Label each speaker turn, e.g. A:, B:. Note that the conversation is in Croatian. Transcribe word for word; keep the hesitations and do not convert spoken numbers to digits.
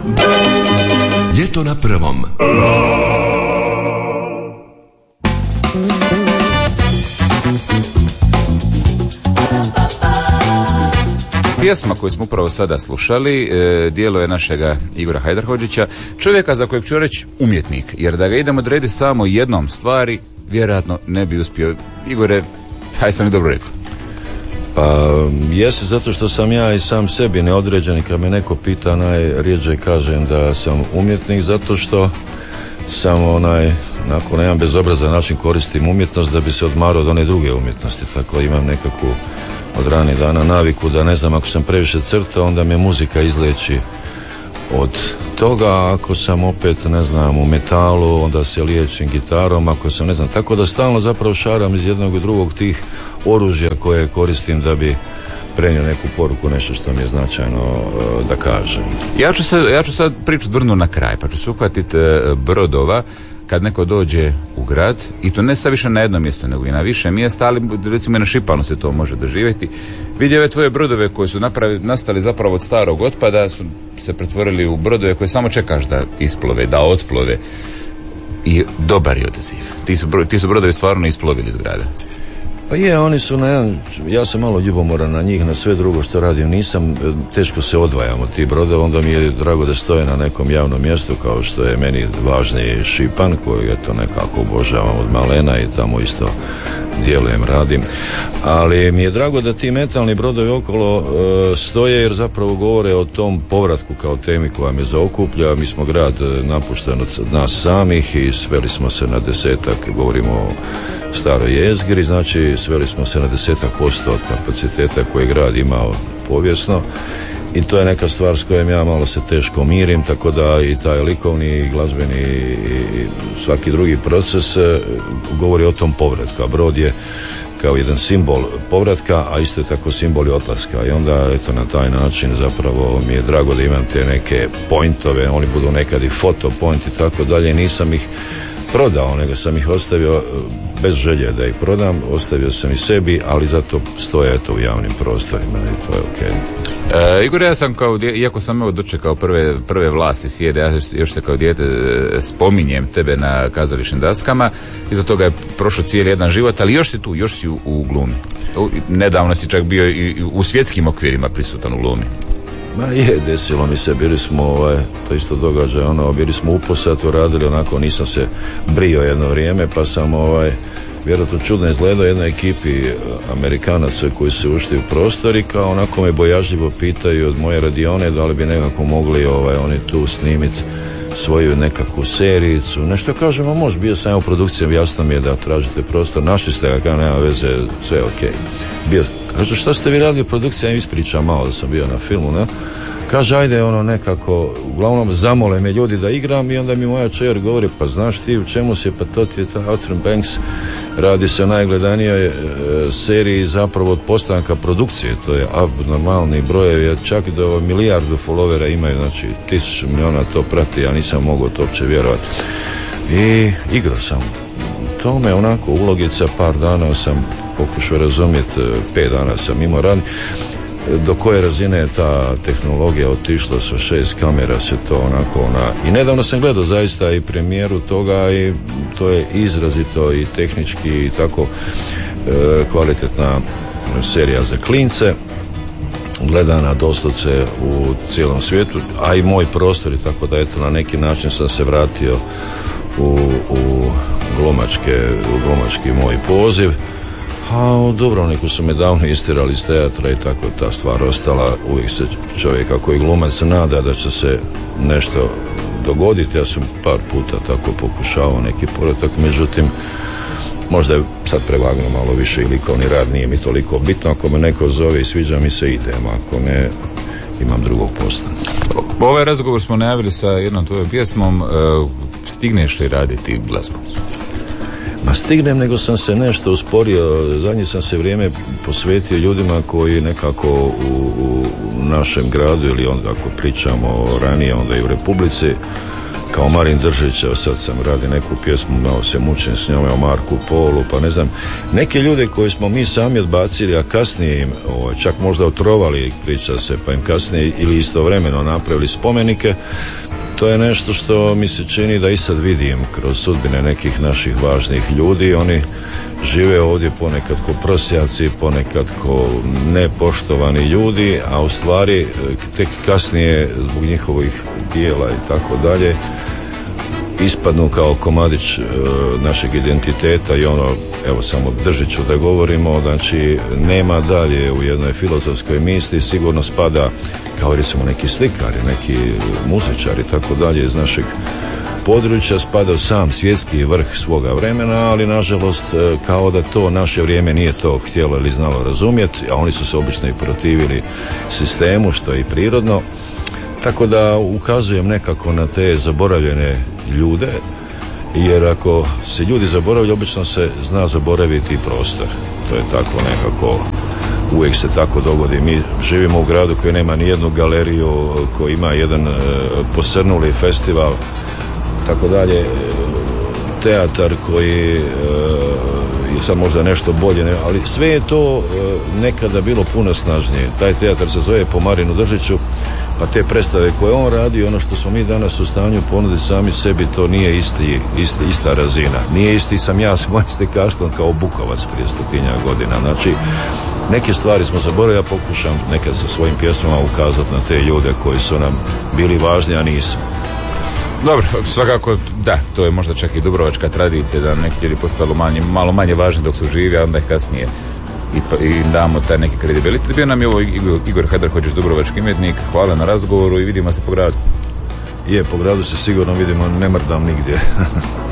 A: Ljeto na prvom.
B: Pjesma koju smo upravo sada slušali, e, dijelo je našega Igora Hajdarhodžića, čovjeka za kojeg ću reći umjetnik, jer da ga idemo odrediti samo jednom stvari, vjerojatno ne bi uspio. Igore, haj sam li dobro rekao?
C: Pa, jesi, zato što sam ja i sam sebi neodređen i kad me neko pita, najrijeđe kažem da sam umjetnik, zato što sam onaj, onako na jedan bezobrazan način koristim umjetnost da bi se odmarao od one druge umjetnosti, tako imam nekakvu od ranih dana naviku da ne znam, ako sam previše crta, onda me muzika izleči od toga, ako sam opet, ne znam, u metalu, onda se liječim gitarom, ako sam, ne znam, tako da stalno zapravo šaram iz jednog i drugog tih oružja koje koristim da bi prenio neku poruku, nešto što mi je značajno uh, da kažem.
B: Ja ću sad, ja ću sad priču vrnu na kraj, pa ću se uhvatiti uh, brodova kad neko dođe u grad, i to ne sad više na jedno mjesto, nego i na više mjesta, ali recimo i na Šipanu se to može doživjeti. Vidi ove tvoje brodove koji su napravi, nastali zapravo od starog otpada, su se pretvorili u brodove koje samo čekaš da isplove, da otplove, i dobar je odaziv. Ti su, ti su brodovi stvarno isplovili iz grada.
C: Pa je, oni su na jedan, ja sam malo ljubomoran na njih, na sve drugo što radim nisam, teško se odvajam od tih brodova, onda mi je drago da stoje na nekom javnom mjestu, kao što je meni važniji Šipan, koji je to nekako obožavam od malena i tamo isto djelujem, radim, ali mi je drago da ti metalni brodovi okolo e, stoje, jer zapravo govore o tom povratku kao temi koja me zaokuplja. Mi smo grad napušten od nas samih i sveli smo se na desetak, govorimo o staroj jezgri, znači sveli smo se na desetak posto od kapaciteta koje grad imao povijesno, i to je neka stvar s kojom ja malo se teško mirim, tako da i taj likovni i glazbeni i svaki drugi proces govori o tom povratku. A brod je kao jedan simbol povratka, a isto je tako simbol i odlaska, i onda eto na taj način zapravo mi je drago da imam te neke pointove, oni budu nekad i foto point i tako dalje. Nisam ih prodao, nego sam ih ostavio bez želje da ih prodam, ostavio sam i sebi, ali zato stoje eto u javnim prostorima i to je okej.
B: Okay. E, Igor, ja sam kao, iako sam evo dočekao prve, prve vlasti sjede, ja još se kao dijete spominjem tebe na kazališnim daskama, iza toga je prošao cijeli jedan život, ali još si tu, još si u, u glumi. Nedavno si čak bio i u svjetskim okvirima prisutan u glumi.
C: Ma je, desilo mi se, bili smo, ovaj, to isto događa, ono, bili smo u Posatu, radili onako, nisam se brio jedno vrijeme, pa sam, ovaj, vjerojatno čudno izgledao jednoj ekipi Amerikanaca koji su ušli u prostor i kao onako me bojažljivo pitaju od moje radione da li bi nekako mogli, ovaj, oni tu snimiti svoju nekakvu serijicu, nešto kažemo, može, bio sam ja u produkciji, jasno mi je da tražite prostor, našli ste ga, kao nema veze, sve okej. Bio, kaže, šta ste vi radili u produkciji, ja ispričam malo da sam bio na filmu, ne? Kaže, ajde, ono nekako, uglavnom zamole me ljudi da igram, i onda mi moja čer govori, pa znaš ti u čemu si, pa to ti je ta Outer Banks, radi se o najgledanijoj e, seriji zapravo od postanka produkcije, to je abnormalni brojevi, čak do milijardu followera imaju, znači tisuću miliona to prati, ja nisam mogao to uopće vjerovati. I igrao sam tome, onako, ulogica, par dana sam pokušao razumjeti, pet dana sam imao radni, do koje razine je ta tehnologija otišla sa šest kamera, se to onako ona... I nedavno sam gledao zaista i premijeru toga, i to je izrazito i tehnički i tako e, kvalitetna serija za klince, gledana doslovce u cijelom svijetu, a i moj prostor, i tako da eto na neki način sam se vratio u, u glumačke, u glumački moj poziv. A u Dubrovniku su me davno istirali iz teatra i tako ta stvar ostala. Uvijek se čovjek ako je glumac nada da će se nešto dogoditi. Ja sam par puta tako pokušao neki povratak, međutim možda je sad prevagnuo malo više i likovni rad, nije mi toliko bitno. Ako me neko zove i sviđa mi se, idem, ako ne, imam drugog posla.
B: Ovaj razgovor smo najavili sa jednom tvojom pjesmom. Stigneš li raditi glazbu?
C: Ma stignem, nego sam se nešto usporio. Zadnje sam se vrijeme posvetio ljudima koji nekako u, u našem gradu, ili onda ako pričamo ranije onda i u Republici, kao Marin Držić, evo sad sam radi neku pjesmu, malo se mučim s njom, o Marku Polu, pa ne znam, neke ljude koje smo mi sami odbacili, a kasnije im o, čak možda otrovali, priča se, pa im kasnije ili istovremeno napravili spomenike. To je nešto što mi se čini da i sad vidim kroz sudbine nekih naših važnih ljudi. Oni žive ovdje ponekad ko prosjaci, ponekad ko nepoštovani ljudi, a u stvari tek kasnije zbog njihovih dijela i tako dalje ispadnu kao komadić e, našeg identiteta i ono, evo samo Držiću da govorimo, znači nema dalje u jednoj filozofskoj misli, sigurno spada kao recimo neki slikari, neki muzičari i tako dalje iz našeg područja, spada sam svjetski vrh svoga vremena, ali nažalost kao da to naše vrijeme nije to htjelo ili znalo razumjeti, a oni su se obično i protivili sistemu, što je i prirodno. Tako da ukazujem nekako na te zaboravljene ljude, jer ako se ljudi zaboravljaju, obično se zna zaboraviti i prostor. To je tako nekako, uvijek se tako dogodi. Mi živimo u gradu koji nema ni jednu galeriju, koji ima jedan e, posrnuli festival, tako dalje, teatar koji e, je sad možda nešto bolje, ne, ali sve je to e, nekada bilo puno snažnije. Taj teatar se zove po Marinu Držiću, pa te predstave koje on radi, ono što smo mi danas u stanju ponuditi sami sebi, to nije isti, isti, ista razina. Nije isti sam ja s mojim slikaštvom kao Bukovac prije stotinja godina. Znači, neke stvari smo zaboravili, ja pokušam nekad sa svojim pjesmama ukazati na te ljude koji su nam bili važni, a nisu.
B: Dobro, svakako da, to je možda čak i dubrovačka tradicija da neki ljudi postalo manje, malo manje važni dok su živi, a onda ih kasnije i, i damo taj neki kredibilitet. Bio nam je ovo Igor, Igor Hajdarhođić, dubrovački umjetnik. Hvala na razgovoru i vidimo se po gradu.
C: Je, po gradu se sigurno vidimo, ne mrdam nigdje.